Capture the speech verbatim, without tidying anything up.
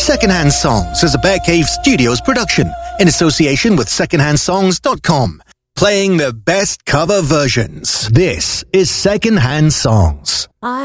Secondhand Songs is a Bear Cave Studios production in association with secondhand songs dot com. Playing the best cover versions. This is Secondhand Songs.